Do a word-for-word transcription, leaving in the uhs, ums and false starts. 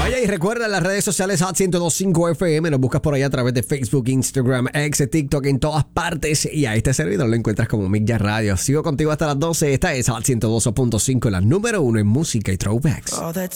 Oye, y recuerda las redes sociales Hot ciento dos punto cinco F M. Nos buscas por ahí a través de Facebook, Instagram, X, TikTok, en todas partes. Y a este servidor lo encuentras como Migya Radio. Sigo contigo hasta las doce. Esta es Hot ciento dos punto cinco, la número uno en música y throwbacks.